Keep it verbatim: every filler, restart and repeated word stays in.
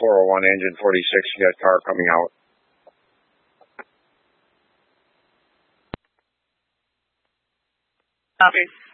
four oh one, engine forty-six, you got a car coming out. Copy.